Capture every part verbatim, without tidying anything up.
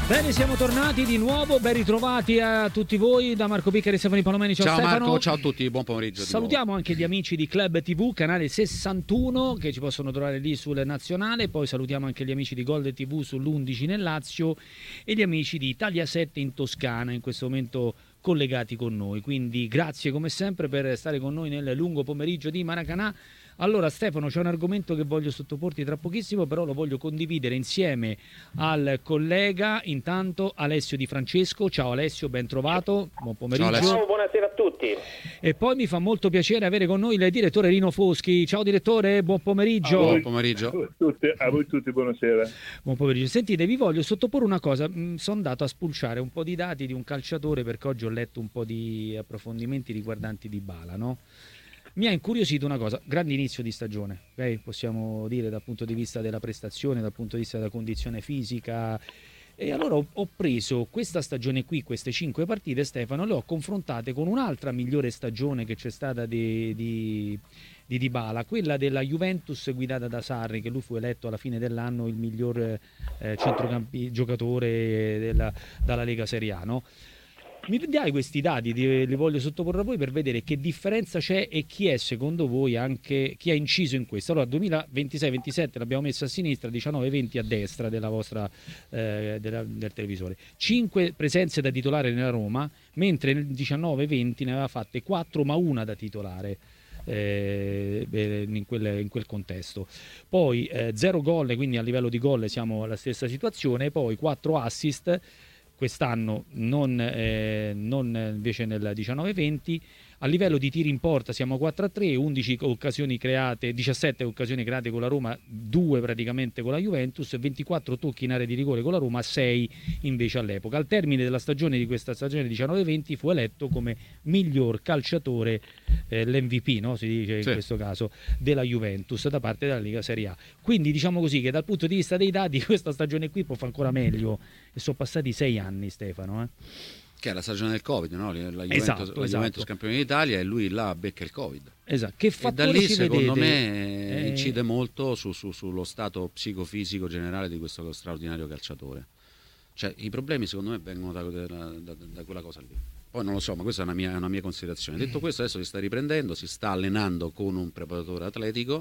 Bene, siamo tornati di nuovo, ben ritrovati a tutti voi da Marco Piccari e Stefano Palomeni. Ciao, ciao Stefano. Marco, ciao a tutti, buon pomeriggio. Salutiamo anche gli amici di Club tivù, canale sessantuno, che ci possono trovare lì sul nazionale. Poi salutiamo anche gli amici di Gold tivù sull'undici nel Lazio e gli amici di Italia sette in Toscana, in questo momento collegati con noi. Quindi grazie come sempre per stare con noi nel lungo pomeriggio di Maracanã. Allora Stefano, c'è un argomento che voglio sottoporti tra pochissimo, però lo voglio condividere insieme al collega, intanto Alessio Di Francesco. Ciao Alessio, ben trovato, buon pomeriggio. Ciao, buonasera a tutti. E poi mi fa molto piacere avere con noi il direttore Rino Foschi. Ciao direttore, buon pomeriggio. Buon pomeriggio. A voi tutti, a voi tutti buonasera. Buon pomeriggio. Sentite, vi voglio sottoporre una cosa. Sono andato a spulciare un po' di dati di un calciatore perché oggi ho letto un po' di approfondimenti riguardanti Dybala, no? Mi ha incuriosito una cosa, grande inizio di stagione, okay? Possiamo dire dal punto di vista della prestazione, dal punto di vista della condizione fisica. E allora ho, ho preso questa stagione qui, queste cinque partite, Stefano, le ho confrontate con un'altra migliore stagione che c'è stata di, di, di Dybala, quella della Juventus guidata da Sarri, che lui fu eletto alla fine dell'anno il miglior eh, centrocampi giocatore della, dalla Lega Serie A, no? Mi dai questi dati, li voglio sottoporre a voi per vedere che differenza c'è e chi è secondo voi anche chi ha inciso in questo. Allora duemilaventisei ventisette l'abbiamo messo a sinistra, diciannove venti a destra della vostra eh, della, del televisore. cinque presenze da titolare nella Roma, mentre nel diciannove venti ne aveva fatte quattro ma una da titolare. Eh, in, quel, in quel contesto. Poi eh, zero gol, quindi a livello di gol siamo alla stessa situazione. Poi quattro assist quest'anno, non, eh, non invece nel diciannove venti. A livello di tiri in porta siamo a quattro a tre, undici occasioni create, diciassette occasioni create con la Roma, due praticamente con la Juventus, ventiquattro tocchi in area di rigore con la Roma, sei invece all'epoca. Al termine della stagione di questa stagione diciannove venti fu eletto come miglior calciatore, eh, l'M V P, no? Si dice in sì. questo caso, della Juventus da parte della Lega Serie A. Quindi diciamo così che dal punto di vista dei dati questa stagione qui può fare ancora meglio, e sono passati sei anni, Stefano, eh? Che è la stagione del Covid, no? La Juventus, esatto, la Juventus esatto. campione d'Italia, e lui là becca il Covid. Esatto. Che e da lì secondo vedete? me eh... incide molto su, su, sullo stato psicofisico generale di questo straordinario calciatore. Cioè i problemi secondo me vengono da, da, da, da quella cosa lì. Poi non lo so, ma questa è una mia, è una mia considerazione. Detto questo, adesso si sta riprendendo, si sta allenando con un preparatore atletico,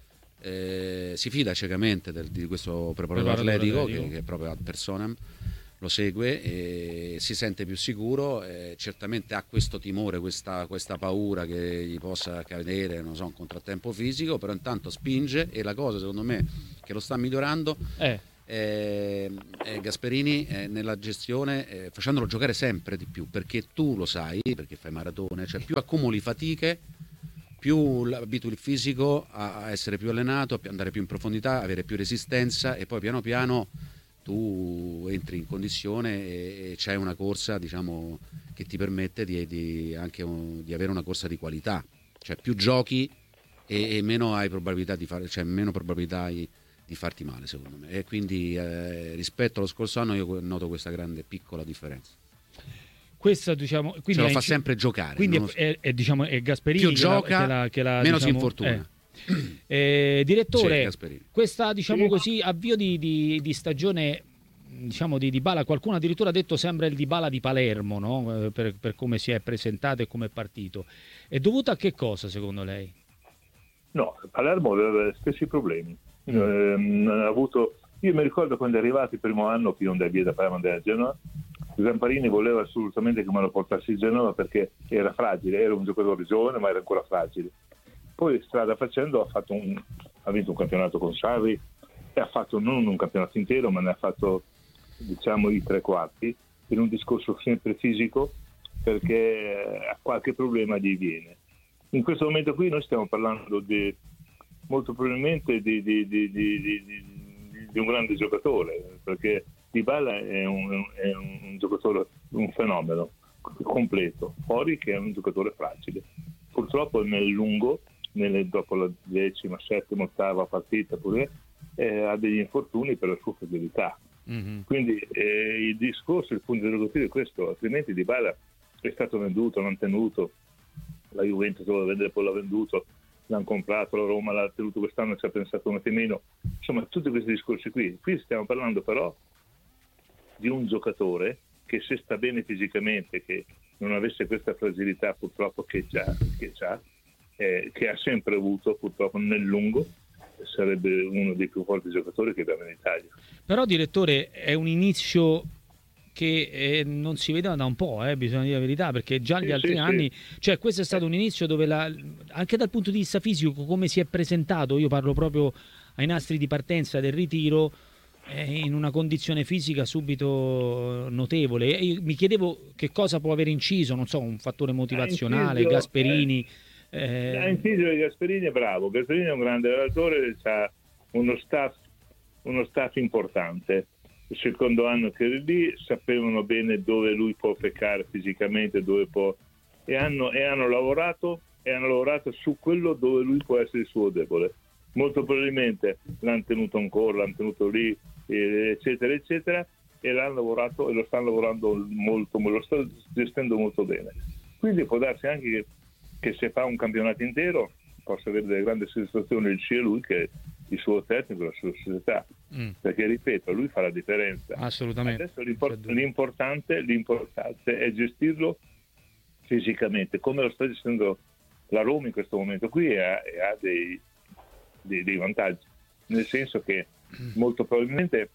eh, si fida ciecamente del, di questo preparatore, preparatore atletico, atletico. Che, che è proprio ad personam, lo segue e si sente più sicuro, e certamente ha questo timore, questa, questa paura che gli possa accadere, non so, un contrattempo fisico, però intanto spinge, e la cosa secondo me che lo sta migliorando eh. è, è Gasperini è nella gestione, è, facendolo giocare sempre di più, perché tu lo sai, perché fai maratone, cioè più accumuli fatiche, più abitui il fisico a, a essere più allenato, a andare più in profondità, avere più resistenza, e poi piano piano tu entri in condizione e, e c'è una corsa, diciamo, che ti permette di, di anche un, di avere una corsa di qualità, cioè più giochi e, e meno hai probabilità di fare, cioè meno probabilità hai di farti male, secondo me. E quindi eh, rispetto allo scorso anno io noto questa grande piccola differenza. Questa, diciamo, quindi ce lo fa inc- sempre giocare. Quindi è, è, è, diciamo, è Gasperini più che gioca, la, che la, che la, meno diciamo, si infortuna. Eh. Eh, direttore, sì, questa diciamo così avvio di, di, di stagione, diciamo, di Dybala, qualcuno addirittura ha detto sembra il Dybala di Palermo, no? per, per come si è presentato e come è partito. È dovuta a che cosa secondo lei? No, Palermo aveva gli stessi problemi. Mm. Eh, ha avuto, io mi ricordo quando è arrivato il primo anno che io andai via da Parma, andai a Genova, Zamparini voleva assolutamente che me lo portassi a Genova perché era fragile, era un giocatore giovane ma era ancora fragile. Poi strada facendo ha, fatto un, ha vinto un campionato con Sarri e ha fatto non un campionato intero, ma ne ha fatto, diciamo, i tre quarti, in un discorso sempre fisico, perché ha qualche problema gli viene. In questo momento qui noi stiamo parlando di, molto probabilmente di, di, di, di, di, di, di un grande giocatore, perché Dybala è un, è un giocatore, un fenomeno completo, fuori che è un giocatore fragile. Purtroppo nel lungo, nelle, dopo la decima, settima, ottava partita pure, eh, ha degli infortuni per la sua fragilità. Mm-hmm. Quindi eh, il discorso, il punto interrogativo è questo, altrimenti Dybala è stato venduto, non tenuto, la Juventus lo voleva vendere, poi l'ha venduto, l'hanno comprato, la Roma l'ha tenuto quest'anno, ci ha pensato un attimino, insomma tutti questi discorsi qui. Qui stiamo parlando però di un giocatore che, se sta bene fisicamente, che non avesse questa fragilità purtroppo che c'ha, che, c'ha eh, che ha sempre avuto purtroppo nel lungo, sarebbe uno dei più forti giocatori che abbiamo in Italia. Però, direttore, è un inizio che eh, non si vedeva da un po', eh, bisogna dire la verità, perché già gli Sì, altri sì, anni, sì. cioè questo è stato un inizio dove la, anche dal punto di vista fisico, come si è presentato, io parlo proprio ai nastri di partenza del ritiro, eh, in una condizione fisica subito notevole. E io mi chiedevo che cosa può aver inciso, non so, un fattore motivazionale, inciso, Gasperini. Eh, eh, ha inciso Gasperini, è bravo. Gasperini è un grande allenatore, ha uno staff, uno staff importante. Il secondo anno che era lì sapevano bene dove lui può peccare fisicamente, dove può, e hanno, e hanno lavorato e hanno lavorato su quello dove lui può essere il suo debole. Molto probabilmente l'hanno tenuto ancora, l'hanno tenuto lì, eccetera, eccetera, e l'hanno lavorato e lo stanno lavorando molto, lo stanno gestendo molto bene. Quindi può darsi anche che, che se fa un campionato intero possa avere delle grandi soddisfazioni sia lui che il suo tecnico, la sua società, mm. perché ripeto, lui fa la differenza. Assolutamente. Adesso l'import- l'importante, l'importante è gestirlo fisicamente, come lo sta gestendo la Roma in questo momento qui, e ha, e ha dei, dei, dei vantaggi, nel senso che molto probabilmente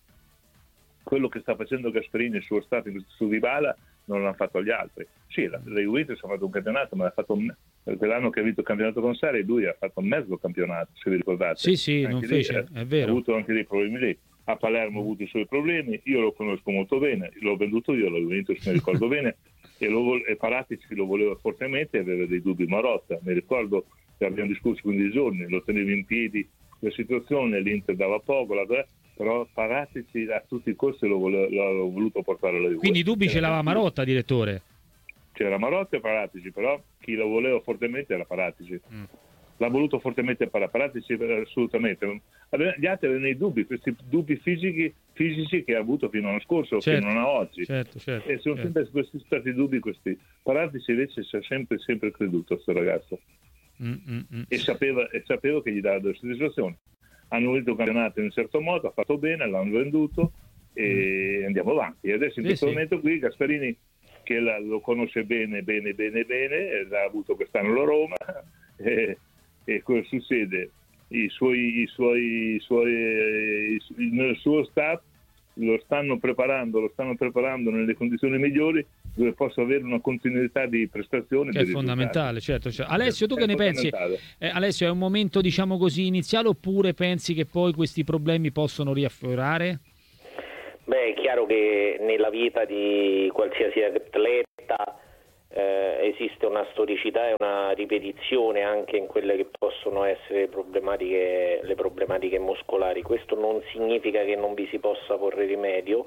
quello che sta facendo Gasperini, il suo staff su Dybala, non l'hanno fatto gli altri. Sì, la, la Juventus ha fatto un campionato, ma ha fatto quell'anno che ha vinto il campionato con Sarri, lui ha fatto mezzo campionato, se vi ricordate. Sì, sì, anche non lì, fece, eh, è vero. Ha avuto anche dei problemi lì. A Palermo ha avuto i suoi problemi, io lo conosco molto bene, l'ho venduto io, la Juventus mi ricordo bene, e, lo, e Paratici lo voleva fortemente e aveva dei dubbi Marotta. Mi ricordo che abbiamo discusso quindici giorni, lo tenevo in piedi la situazione, l'Inter dava poco, la, però Paratici a tutti i costi lo voleva, l'ho voluto portare alla Juventus. Quindi i dubbi ce l'aveva Marotta, direttore? C'era Marotta e Paratici, però chi lo voleva fortemente era Paratici. Mm. L'ha voluto fortemente Paratici, assolutamente. Gli altri avevano i dubbi, questi dubbi fisici, fisici che ha avuto fino all'anno scorso, certo, che non ha oggi. Certo, certo, e sono certo. sempre questi stati dubbi questi. Paratici invece ci ha sempre, sempre creduto a questo ragazzo. Mm, mm, mm. E, sapeva, e sapeva che gli dava delle soddisfazioni. Hanno vinto il campionato in un certo modo, ha fatto bene, l'hanno venduto e mm. andiamo avanti. E adesso in sì, questo sì. momento qui Gasperini, che la, lo conosce bene, bene, bene, bene, l'ha avuto quest'anno la Roma, e, e cosa succede? I suoi, i suoi, i suoi, i, nel suo staff lo stanno preparando, lo stanno preparando nelle condizioni migliori dove possa avere una continuità di prestazioni. Che è fondamentale, certo, certo. Alessio, tu è che ne pensi? Eh, Alessio, è un momento, diciamo così, iniziale, oppure pensi che poi questi problemi possono riaffiorare? Beh, è chiaro che nella vita di qualsiasi atleta eh, esiste una storicità e una ripetizione anche in quelle che possono essere problematiche, le problematiche muscolari. Questo non significa che non vi si possa porre rimedio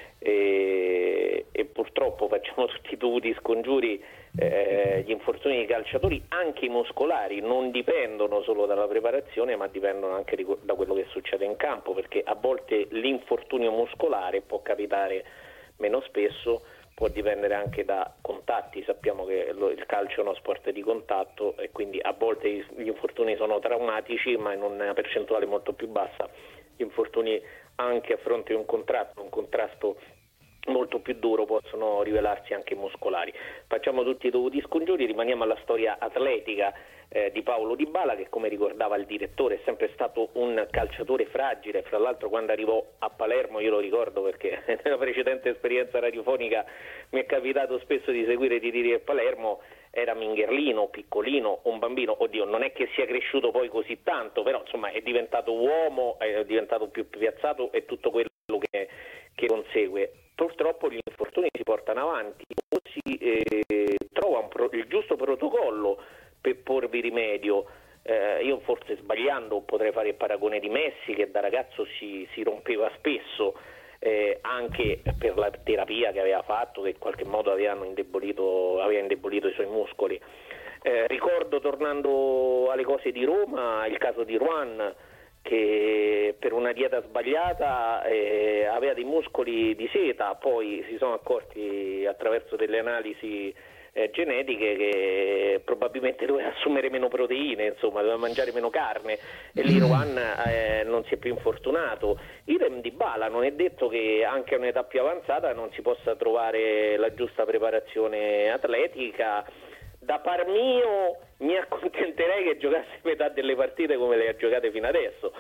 e, e purtroppo facciamo tutti i dovuti scongiuri. Eh, gli infortuni dei calciatori, anche i muscolari, non dipendono solo dalla preparazione, ma dipendono anche di, da quello che succede in campo, perché a volte l'infortunio muscolare può capitare meno spesso, può dipendere anche da contatti. Sappiamo che lo, il calcio è uno sport di contatto e quindi a volte gli infortuni sono traumatici, ma in una percentuale molto più bassa gli infortuni anche a fronte di un contrasto, un contrasto molto più duro, possono rivelarsi anche muscolari. Facciamo tutti i dovuti scongiuri, rimaniamo alla storia atletica eh, di Paulo Dybala, che, come ricordava il direttore, è sempre stato un calciatore fragile. Fra l'altro, quando arrivò a Palermo, io lo ricordo perché nella precedente esperienza radiofonica mi è capitato spesso di seguire i tiri a Palermo, era mingherlino, piccolino, un bambino. Oddio, non è che sia cresciuto poi così tanto, però insomma è diventato uomo, è diventato più piazzato e tutto quello che, che consegue. Purtroppo gli infortuni si portano avanti, o si eh, trova un pro- il giusto protocollo per porvi rimedio. Eh, io forse sbagliando potrei fare il paragone di Messi, che da ragazzo si, si rompeva spesso, eh, anche per la terapia che aveva fatto, che in qualche modo avevano indebolito, aveva indebolito i suoi muscoli. Eh, ricordo, tornando alle cose di Roma, il caso di Ruan, che per una dieta sbagliata eh, aveva dei muscoli di seta, poi si sono accorti attraverso delle analisi eh, genetiche che probabilmente doveva assumere meno proteine, insomma doveva mangiare meno carne, e lì Rohan eh, non si è più infortunato. Idem Dybala, non è detto che anche a un'età più avanzata non si possa trovare la giusta preparazione atletica. Da par mio mi accontenterei che giocasse metà delle partite come le ha giocate fino adesso.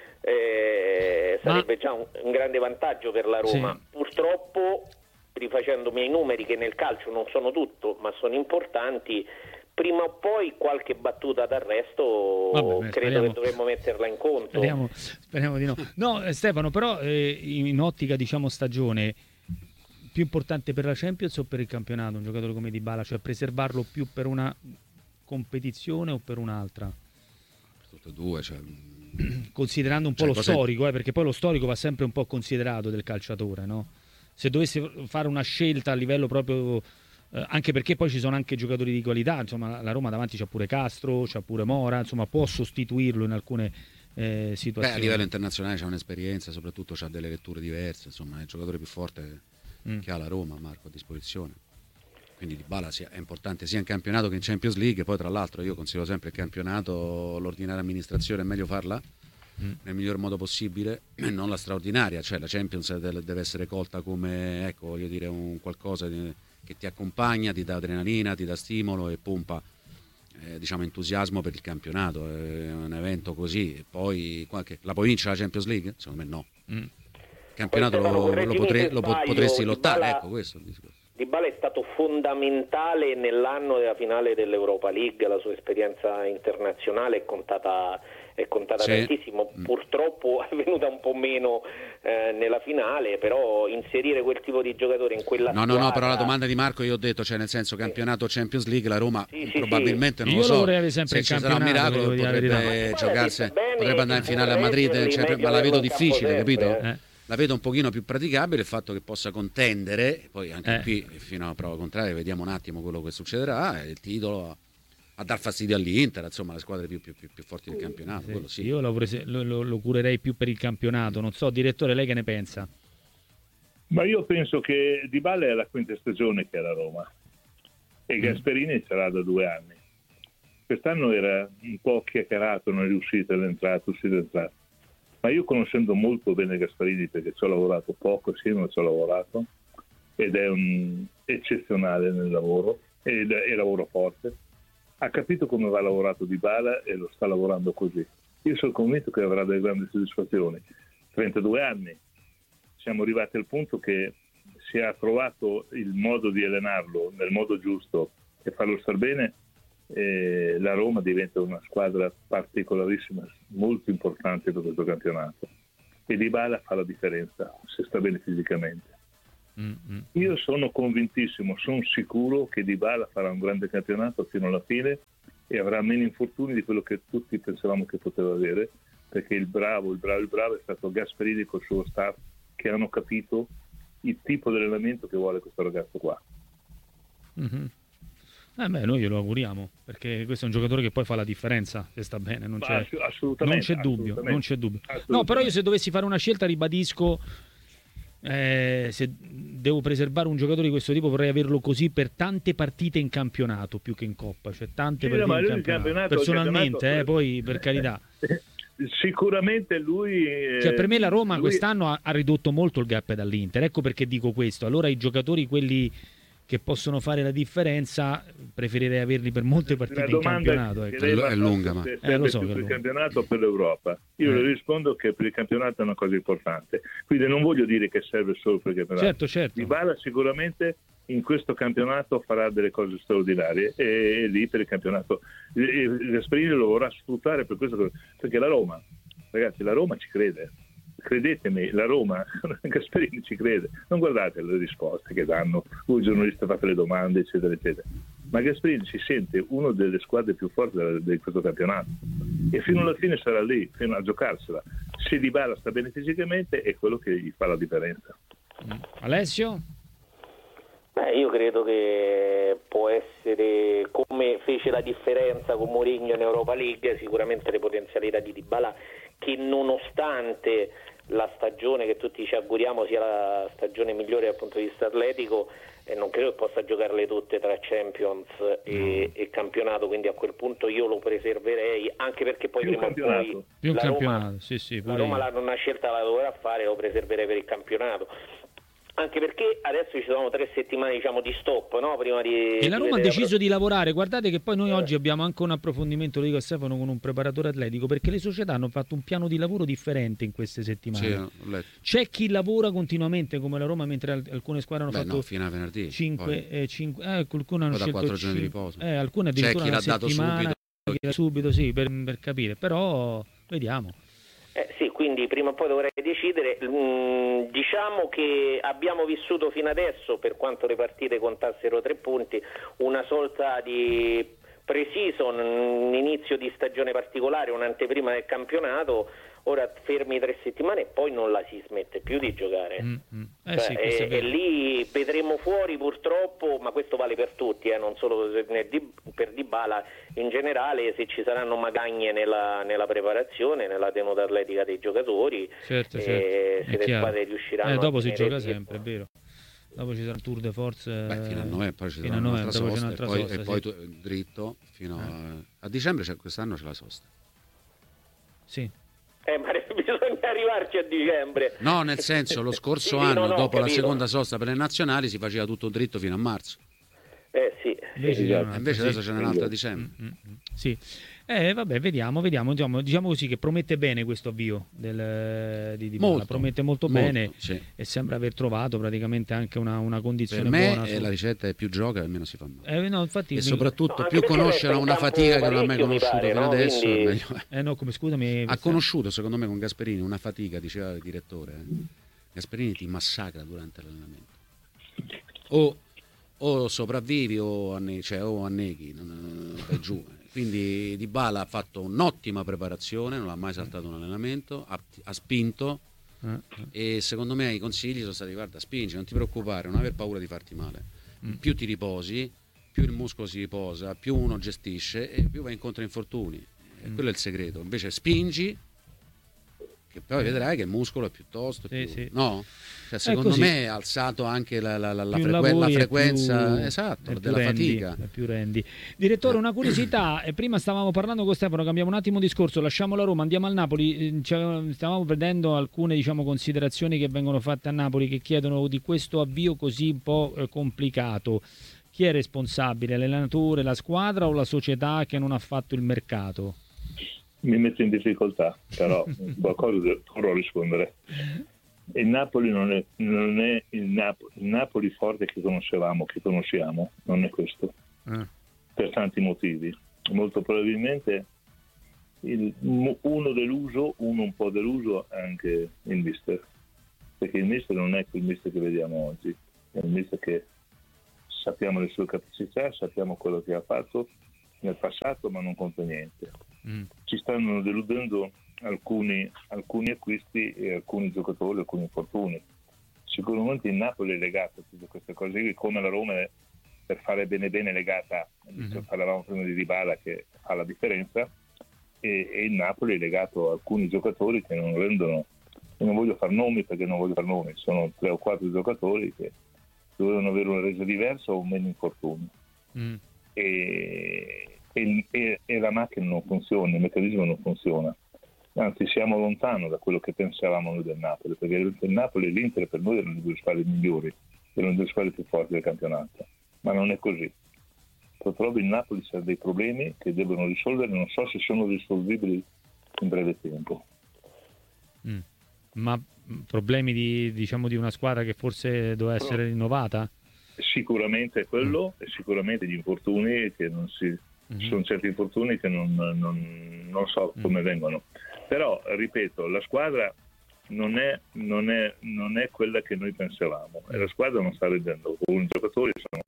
Eh, sarebbe già un, un grande vantaggio per la Roma. Sì. Purtroppo, rifacendomi ai numeri che nel calcio non sono tutto ma sono importanti, prima o poi qualche battuta d'arresto Vabbè, credo speriamo, che dovremmo metterla in conto. Speriamo, speriamo di no. No, eh, Stefano, però eh, in ottica diciamo stagione, più importante per la Champions o per il campionato un giocatore come Dybala, cioè preservarlo più per una competizione o per un'altra? Per tutte e due, cioè... considerando un po' cioè, lo cose... storico, eh, perché poi lo storico va sempre un po' considerato del calciatore, no? Se dovessi fare una scelta a livello proprio eh, anche perché poi ci sono anche giocatori di qualità, insomma la Roma davanti c'ha pure Castro, c'ha pure Mora, insomma può sostituirlo in alcune eh, situazioni. Beh, a livello internazionale c'ha un'esperienza, soprattutto c'ha delle letture diverse, insomma è il giocatore più forte mm. che ha la Roma, Marco, a disposizione. Quindi Dybala è importante sia in campionato che in Champions League. Poi tra l'altro io considero sempre il campionato, l'ordinaria amministrazione è meglio farla mm. nel miglior modo possibile e non la straordinaria, cioè la Champions deve essere colta come, ecco, voglio dire, un qualcosa di, che ti accompagna, ti dà adrenalina, ti dà stimolo e pompa eh, diciamo entusiasmo per il campionato. È un evento così e poi qualche... la puoi vincere la Champions League? Secondo me no. Mm. Il campionato lo, lo, potre, lo potresti lottare, Dybala... ecco questo è il discorso. Dybala è stato fondamentale nell'anno della finale dell'Europa League, la sua esperienza internazionale è contata, è contata sì. tantissimo, purtroppo è venuta un po' meno eh, nella finale, però inserire quel tipo di giocatore in quella no, squadra... No, no, però la domanda di Marco io ho detto, cioè nel senso campionato Champions League, la Roma sì, sì, probabilmente sì. non io lo so, lo vorrei avere sempre se in ci sarà un miracolo potrebbe giocarsi, potrebbe andare in finale a Madrid, cioè, ma la vedo difficile, capito? Eh. Eh. La vedo un pochino più praticabile il fatto che possa contendere, poi anche eh. qui fino a prova contraria vediamo un attimo quello che succederà, il titolo a, a dar fastidio all'Inter, insomma le squadre più, più, più, più forti del campionato. Sì, quello sì. Io lo, prese, lo, lo, lo curerei più per il campionato, non so, direttore, lei che ne pensa? Ma io penso che Dybala è la quinta stagione che è la Roma e mm. Gasperini sarà da due anni. Quest'anno era un po' chiacchierato, non è riuscito all'entrata, uscito all'entrata. Ma io conoscendo molto bene Gasperini, perché ci ho lavorato poco, sì, non ci ho lavorato, ed è un eccezionale nel lavoro, e, e lavoro forte, ha capito come va lavorato Dybala e lo sta lavorando così. Io sono convinto che avrà delle grandi soddisfazioni. trentadue anni, siamo arrivati al punto che si è trovato il modo di allenarlo nel modo giusto e farlo star bene. E la Roma diventa una squadra particolarissima, molto importante per questo campionato, e Dybala fa la differenza se sta bene fisicamente. Mm-hmm. Io sono convintissimo, sono sicuro che Dybala farà un grande campionato fino alla fine e avrà meno infortuni di quello che tutti pensavamo che poteva avere, perché il bravo, il bravo, il bravo è stato Gasperini col suo staff, che hanno capito il tipo di allenamento che vuole questo ragazzo qua. Mm-hmm. Eh beh, noi glielo auguriamo, perché questo è un giocatore che poi fa la differenza se sta bene, non c'è, non c'è dubbio, non c'è dubbio. No, però io se dovessi fare una scelta ribadisco, eh, se devo preservare un giocatore di questo tipo vorrei averlo così per tante partite in campionato più che in Coppa, cioè tante sì, partite no, in campionato. campionato Personalmente, campionato, eh, poi per carità. Sicuramente lui... Cioè per me la Roma lui... quest'anno ha, ha ridotto molto il gap dall'Inter, ecco perché dico questo. Allora i giocatori, quelli che possono fare la differenza, preferirei averli per molte partite in campionato. Ecco. È lunga, ma se eh, lo so per il campionato o per l'Europa. Io eh. le rispondo che per il campionato è una cosa importante. Quindi non voglio dire che serve solo per il campionato. Certo, certo. Dybala sicuramente in questo campionato farà delle cose straordinarie e, e lì per il campionato Gasperini lo vorrà sfruttare per questo, perché la Roma, ragazzi, la Roma ci crede. Credetemi, la Roma, Gasperini ci crede, non guardate le risposte che danno, voi giornalisti fate le domande eccetera eccetera, ma Gasperini si sente una delle squadre più forti di questo campionato e fino alla fine sarà lì, fino a giocarsela. Se Dybala sta bene fisicamente è quello che gli fa la differenza. Alessio? Beh, io credo che può essere, come fece la differenza con Mourinho in Europa League, sicuramente le potenzialità di Dybala, che nonostante la stagione che tutti ci auguriamo sia la stagione migliore dal punto di vista atletico, e non credo che possa giocarle tutte tra Champions e, mm. e campionato, quindi a quel punto io lo preserverei, anche perché poi più prima o poi più la campionato, Roma, sì, sì, la Roma la, una scelta la dovrà fare, lo preserverei per il campionato. Anche perché adesso ci sono tre settimane, diciamo, di stop, no? Prima di, e la di Roma ha vedere deciso la... di lavorare. Guardate che poi noi eh. oggi abbiamo anche un approfondimento, lo dico a Stefano, con un preparatore atletico, perché le società hanno fatto un piano di lavoro differente in queste settimane. Sì, ho letto. C'è chi lavora continuamente come la Roma, mentre al- alcune squadre hanno Beh, fatto no, fino a venerdì cinque, eh, cinque eh, qualcuno hanno da scelto quattro giorni di cinque, riposo. eh, alcune C'è addirittura chi una l'ha dato settimana, subito. chi l'ha subito, sì, per, per capire, però vediamo. Eh, sì, quindi prima o poi dovrei decidere. Mm, diciamo che abbiamo vissuto fino adesso, per quanto le partite contassero tre punti, una sorta di pre-season, un inizio di stagione particolare, un'anteprima del campionato. Ora fermi tre settimane e poi non la si smette più di giocare. Mm, mm. Eh, cioè, sì, questo e, è vero. e lì vedremo fuori purtroppo, ma questo vale per tutti, eh, non solo per, per Dybala, in generale, se ci saranno magagne nella, nella preparazione, nella tenuta atletica dei giocatori, Certo, e certo, se è le chiaro. squadre riusciranno Eh, dopo a si tenere gioca il sempre, è vero. Dopo ci sarà il tour de force. Beh, fino a novembre, poi ci fino sarà a un'altra novembre, dopo c'è sosta, un'altra e poi, sosta, e poi sì. tu- dritto fino Eh. a, a dicembre, c'è, quest'anno c'è la sosta. Sì. Eh, ma bisogna arrivarci a dicembre. No, nel senso, lo scorso Sì, sì, anno, no, no, dopo la capito. seconda sosta per le nazionali, si faceva tutto dritto fino a marzo. Eh sì, Invece sì. c'è E un'altra, invece sì. adesso ce n'è un'altra a dicembre. Mm, mm, mm. Sì. Eh, vabbè, vediamo, vediamo. Diciamo, diciamo così che promette bene questo avvio del, di Dybala. Molto, Promette molto, molto, bene sì. e sembra aver trovato praticamente anche una, una Per condizione me buona. eh, su- la ricetta è più gioca e meno si fa male. Eh, no, infatti, E mi- soprattutto No, anche più perché conoscere resta in una campo fatica che non ha mai parecchio, mi conosciuto pare, fino no? adesso, Quindi- meglio è. eh no, come scusami. Ha conosciuto, secondo me, con Gasperini una fatica, diceva il direttore. eh. Gasperini ti massacra durante l'allenamento. O, o sopravvivi o, anne- cioè, o anneghi, non, non vai giù. Quindi Dybala ha fatto un'ottima preparazione, non ha mai saltato un allenamento, ha, ha spinto Eh, eh. e secondo me i consigli sono stati: guarda, spingi, non ti preoccupare, non aver paura di farti male. Mm. Più ti riposi, più il muscolo si riposa, più uno gestisce e più va incontro a infortuni. E Mm. quello è il segreto. Invece spingi, che poi vedrai che il muscolo è piuttosto Sì, più, sì. no? Cioè, secondo così. me ha alzato anche la, la- la- la Più frequen- la lavori e frequenza più- esatto, e più della rendi, fatica. e più rendi. Direttore, una curiosità, e prima stavamo parlando con Stefano, cambiamo un attimo discorso, lasciamo la Roma, andiamo al Napoli, eh, cioè, stavamo vedendo alcune, diciamo, considerazioni che vengono fatte a Napoli che chiedono di questo avvio così un po' eh, complicato. Chi è responsabile, l'allenatore, la squadra o la società che non ha fatto il mercato? Mi metto in difficoltà, però qualcosa dovrò rispondere. Il Napoli non è, non è il, Napoli, il Napoli forte che conoscevamo, che conosciamo, non è questo, Eh. per tanti motivi. Molto probabilmente il- uno deluso, uno un po' deluso è anche il mister, perché il mister non è quel mister che vediamo oggi, è il mister che sappiamo le sue capacità, sappiamo quello che ha fatto nel passato, ma non conta niente. Mm. Ci stanno deludendo alcuni, alcuni acquisti e alcuni giocatori, alcuni infortuni. Sicuramente il Napoli è legato a tutte queste cose qui, come la Roma è, per fare bene bene legata, Mhm. parlavamo prima di Dybala che fa la differenza, e, e il Napoli è legato a alcuni giocatori che non rendono, e non voglio far nomi perché non voglio far nomi, sono tre o quattro giocatori che dovevano avere una resa diversa o meno infortuni. Mm. E, e, e- e la macchina non funziona, il meccanismo non funziona. Anzi, siamo lontano da quello che pensavamo noi del Napoli, perché il Napoli e l'Inter per noi erano le due squadre migliori, erano le due squadre più forti del campionato, ma non è così. Purtroppo il Napoli ha dei problemi che devono risolvere, non so se sono risolvibili in breve tempo. Mm. Ma mm, problemi di, diciamo, di una squadra che forse doveva essere rinnovata? Sicuramente è quello, e sicuramente gli infortuni che non si... Mhm. Ci sono certi infortuni che non, non- non so come vengono, però ripeto, la squadra non è, non è, non è quella che noi pensavamo e la squadra non sta reggendo. I giocatori sono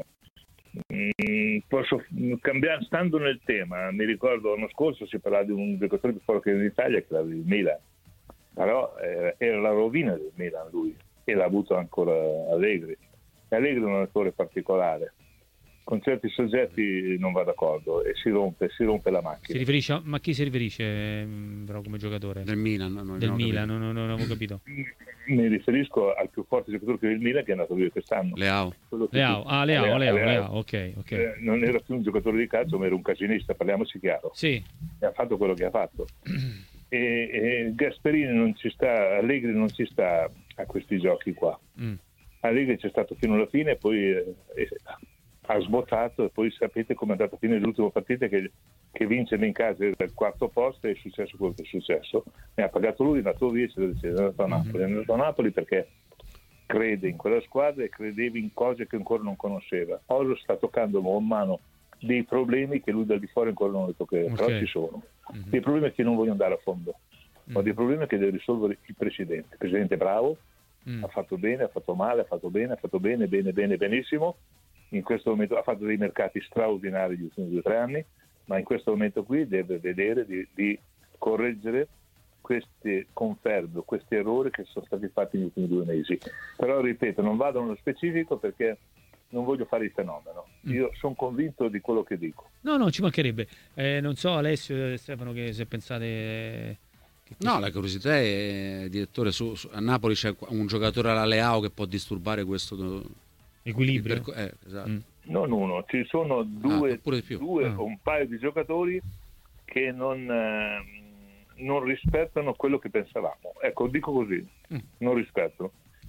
mm, posso cambiare, stando nel tema, mi ricordo l'anno scorso si parlava di un giocatore più forte in Italia che era il Milan, però eh, era la rovina del Milan lui, e l'ha avuto ancora Allegri. Allegri è un allenatore particolare, con certi soggetti non va d'accordo e si rompe, si rompe la macchina. Si riferisce a, ma chi si riferisce però come giocatore? Del Milan. Non Del Milan, non, non, non avevo capito. Mi riferisco al più forte giocatore che è il Milan, che è andato via quest'anno. Leao. Leao, ah Leao, Leao, Leao, Leao, ok, ok. Eh, non era più un giocatore di calcio, ma era un casinista, parliamoci chiaro. Sì. E ha fatto quello che ha fatto. e, e Gasperini non ci sta, Allegri non ci sta a questi giochi qua. Mm. Allegri c'è stato fino alla fine e poi eh, eh, ha sbottato, e poi sapete come è andata a fine dell'ultima partita, che, che vince in casa del quarto posto, e è successo quello che è successo. Ne ha pagato lui, è andato via, è andato a Napoli. Mm-hmm. È andato a Napoli perché crede in quella squadra e credeva in cose che ancora non conosceva. Ora sta toccando con mano dei problemi che lui dal di fuori ancora non li toccherà, okay. Però ci sono. Mm-hmm. Dei problemi che non voglio andare a fondo, mm-hmm. ma dei problemi che deve risolvere il Presidente. Il Presidente è bravo, mm. ha fatto bene, ha fatto male, ha fatto bene, ha fatto bene, bene, bene, benissimo. In questo momento ha fatto dei mercati straordinari negli ultimi due o tre anni, ma in questo momento qui deve vedere di, di correggere questi confermi, questi errori che sono stati fatti negli ultimi due mesi. Però ripeto, non vado nello specifico perché non voglio fare il fenomeno. Io sono convinto di quello che dico. No, no, ci mancherebbe. Eh, non so, Alessio e Stefano, che se pensate... Che no, la curiosità è, direttore, su, su, a Napoli c'è un giocatore alla Leao che può disturbare questo... equilibrio. Perco- eh, esatto. mm. Non uno, ci sono due, ah, più. due ah. un paio di giocatori che non, eh, non rispettano quello che pensavamo. Ecco, dico così, mm. non rispettano.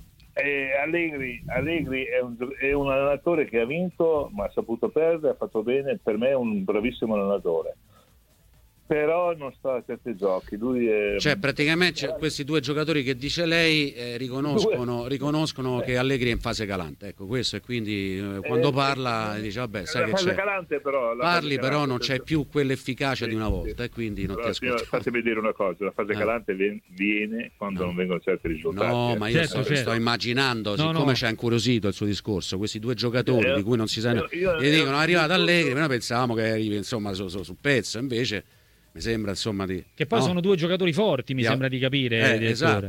E Allegri, Allegri è, un, è un allenatore che ha vinto, ma ha saputo perdere, ha fatto bene, per me è un bravissimo allenatore. Però non sta a certi giochi. Lui è... Cioè, praticamente cioè, questi due giocatori che dice lei eh, riconoscono, riconoscono che Allegri è in fase calante. Ecco, questo, e quindi eh, quando eh, parla eh, dice vabbè, sai che c'è. Calante, però, Parli, però calante, non c'è più quell'efficacia sì, di una volta, sì. E quindi non però, ti ascolto. Fatemi dire una cosa: la fase eh. calante viene quando no. non vengono certi risultati. No, ma io certo, sto, certo. sto immaginando, no, siccome no. ci ha incuriosito il suo discorso, questi due giocatori eh, di cui non si sa, io, io, gli dicono: è arrivato Allegri, noi pensavamo che arrivi insomma su, su, su pezzo, invece. Mi sembra insomma di... Che poi no. sono due giocatori forti, mi yeah. sembra di capire. Eh, esatto.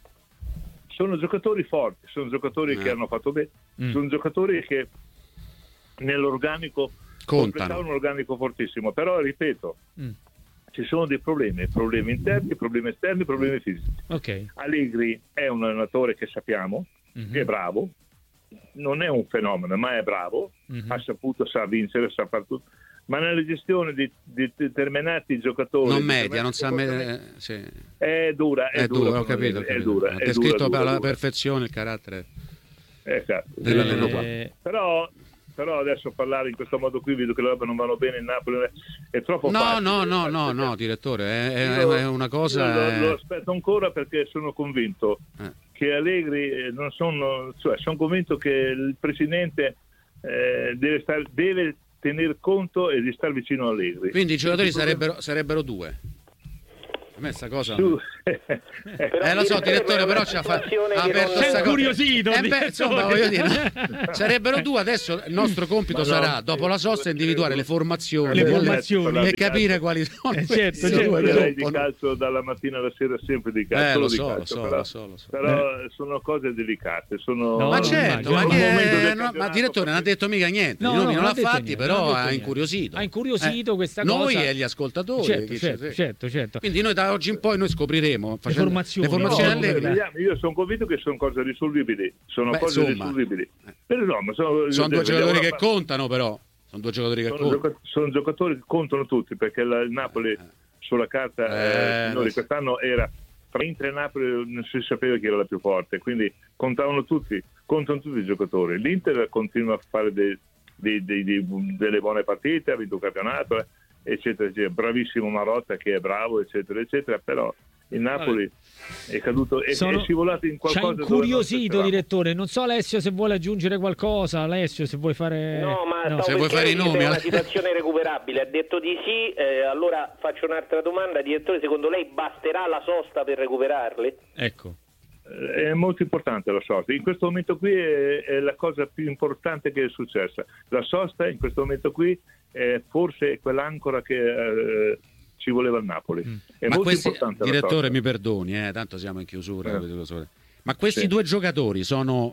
Sono giocatori forti, sono giocatori eh. che hanno fatto bene, mm. sono giocatori che nell'organico contano. Un organico fortissimo, però ripeto, mm. ci sono dei problemi, problemi interni, problemi esterni, problemi fisici. Okay. Allegri è un allenatore che sappiamo, mm-hmm. che è bravo, non è un fenomeno, ma è bravo, mm-hmm. ha saputo, sa vincere, sa fare tutto. Ma nella gestione di, di determinati giocatori non media, non sa me... sì. è dura, è, è dura, dura ho capito, ho capito. È dura, è descritto dura, per dura, la dura. perfezione il carattere esatto. dell'allenatore. Eh... Però, però adesso parlare in questo modo qui, vedo che le robe non vanno bene in Napoli, è troppo no, facile. No, no, no, no, direttore, è, io, è una cosa... Lo, lo aspetto ancora perché sono convinto eh. che Allegri non sono, cioè sono convinto che il Presidente eh, deve stare, deve tener conto e di star vicino a Allegri. Quindi i giocatori sarebbero, sarebbero due. A me sta cosa Su, eh, eh lo so direttore, però ci ha fatto sei incuriosito eh, beh, insomma voglio dire sarebbero due. Adesso il nostro compito no, sarà dopo la sosta individuare le formazioni, le formazioni e capire quali sono eh, certo, certo, certo. Di calcio dalla mattina alla sera, sempre di calcio, eh, lo, di so, calcio lo, so, però, lo so lo so però eh. sono cose delicate, sono... no, ma certo, ma, che, no, ma direttore non ha detto mica niente, no, no, no, non l'ha fatti niente, però ha incuriosito ha incuriosito eh. questa cosa noi e gli ascoltatori, certo, certo, certo, certo. Quindi noi da oggi in poi noi scopriremo le formazioni, le formazioni no, io sono convinto che sono cose risolvibili, sono Beh, cose insomma. risolvibili. Però no, ma sono, sono due giocatori che contano, però sono due giocatori che sono contano. Gioca- sono giocatori che contano tutti, perché la, il Napoli eh. sulla carta eh, signori, quest'anno era tra Inter e Napoli, non si sapeva chi era la più forte, quindi contavano tutti, contano tutti i giocatori. L'Inter continua a fare dei, dei, dei, dei, delle buone partite, ha vinto il campionato, eh, eccetera, eccetera. Bravissimo Marotta che è bravo, eccetera, eccetera, però il Napoli è caduto e Sono... è scivolato in qualcosa. Ci ha incuriosito, direttore. Non so Alessio se vuole aggiungere qualcosa. Alessio, se vuoi fare no, ma no. se vuoi fare i nomi, è una situazione recuperabile. Ha detto di sì, eh, allora faccio un'altra domanda, direttore. Secondo lei basterà la sosta per recuperarli? Ecco. È molto importante la sosta. In questo momento qui è, è la cosa più importante che è successa. La sosta in questo momento qui è forse quell'ancora che eh, ci voleva il Napoli. Mm. È ma molto questi, importante. Direttore, mi perdoni, eh, tanto siamo in chiusura. Eh. Ma questi Sì. due giocatori sono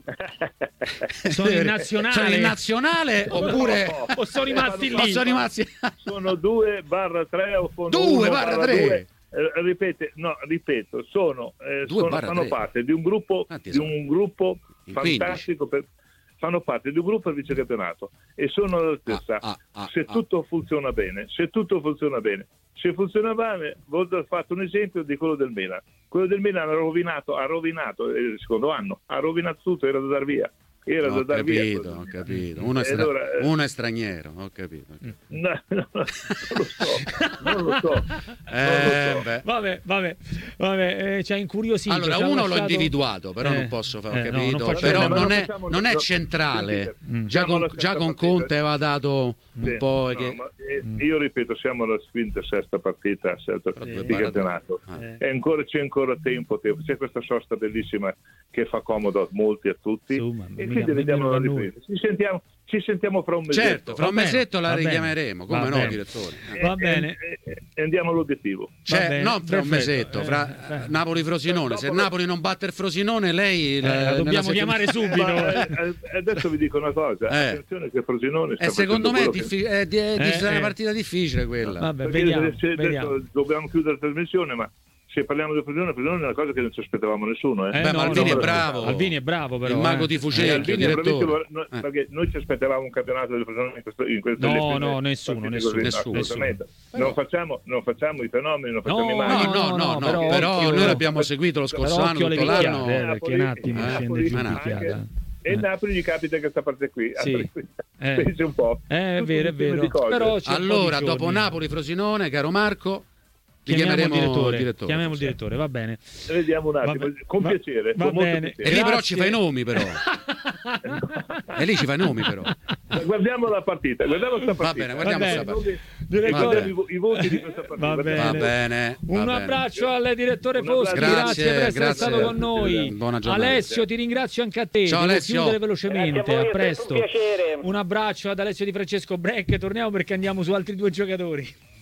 Sono in nazionale? Sono in nazionale oppure No, o sono rimasti lì? o sono rimasti sono due barra tre o sono due uno barra barra tre? due. Eh, ripete, no, ripeto, sono, eh, Due sono barra fanno tre. parte di un gruppo, Quanti di sono? un gruppo In fantastico per, fanno parte di un gruppo per vicecampionato e sono all'altezza. Ah, ah, ah, se ah. tutto funziona bene, se tutto funziona bene, se funziona bene, ho fatto un esempio di quello del Milan. Quello del Milan ha rovinato, ha rovinato il secondo anno, ha rovinato tutto, era da dar via. Era da Ho dar via. capito, ho capito. Uno è, E stra- allora, eh, uno è straniero, ho capito. ho capito. No, no, non lo so, non lo so. Eh, non lo so. beh. Vabbè, vabbè, vabbè, eh, ci ha incuriosito. Allora, ci ha uno l'ho lasciato- individuato, però Eh, non posso fare, ho eh, no, capito. non facciamo- però Ma non non è, facciamo- non è no, centrale. sentite, Mm. Già siamo con, alla già sesta con partita. Conte aveva dato un Sì, po'. no, che... ma, eh, io ripeto, siamo alla quinta e sesta partita sesta Però due di barra campionato. due. Ah. Eh. E ancora, c'è ancora tempo, tempo, c'è questa sosta bellissima che fa comodo a molti, a tutti. Insomma, e mica- quindi vediamo mica la a noi. ripresa. Ci sentiamo, ci sentiamo fra un mesetto. Certo, fra un Va bene, mesetto la va bene. richiameremo, come Va no, bene. direttore? E- Va e- bene. E, e andiamo all'obiettivo. Cioè, bene, non fra un perfetto. mesetto, Eh, fra eh. Napoli-Frosinone. Se il Napoli non batte il Frosinone, lei Eh, la- la nella dobbiamo settimana- chiamare subito. Ma, eh, eh, adesso vi dico una cosa, Eh. attenzione che Frosinone sta Eh, secondo me è, facendo quello che- diffi- è, di- è di- Eh, è una eh. partita difficile quella. Vabbè, Perché vediamo, se- adesso vediamo. dobbiamo chiudere la trasmissione, ma se parliamo di Frosinone, Frosinone è una cosa che non ci aspettavamo nessuno. Eh. Eh, Beh, no, ma Alvini no, è bravo. Alvini è bravo, però. Il mago eh. di Eh, Fucecchio, Alvini è direttore. bravissimo, no, Eh. perché noi ci aspettavamo un campionato di Frosinone in questo, in queste No, prime no, nessuno, partite nessuno, così, nessuno, assolutamente. nessuno. Non, facciamo, non facciamo i fenomeni, non facciamo i No, maghi. No, no, no, no, no, però però, occhio- noi l'abbiamo seguito lo scorso Però anno, occhio alle tutto picchiate, l'anno. eh, perché un attimo Eh, scende Napoli, giù anche- picchiata. E Eh. Napoli gli capita questa parte qui. Sì. Eh. Pensi un po'. Eh, è Tutto vero, è un insieme vero. di cose. Però c'è un po' di Allora, giorni. dopo Napoli-Frosinone, caro Marco, ti chiamiamo il chiameremo direttore. il direttore. Chiamiamo il direttore, va bene. Vediamo un attimo, Va- con va- piacere. va con molto bene. E piacere. lì però Grazie. ci fai i nomi, però. E lì ci fai i nomi, però. Guardiamo la partita, guardiamo questa Va partita. bene, guardiamo Va sta bene. partita. Direttore- Va bene. I, vo- i voti di questa partita. Va bene. Va bene. va Un bene. abbraccio al direttore Un Foschi, abbraccio. grazie, per essere Grazie, stato con noi. buona giornata. Alessio, ti ringrazio anche a te. Ciao, Devo Alessio. chiudere velocemente, Grazie a a, voi, è presto. stato un piacere. Un abbraccio ad Alessio Di Francesco Breck, torniamo perché andiamo su altri due giocatori.